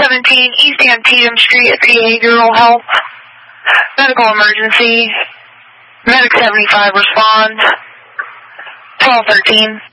17 East Antietam Street at Behavioral Health. Medical emergency. Medic 75 respond. 1213.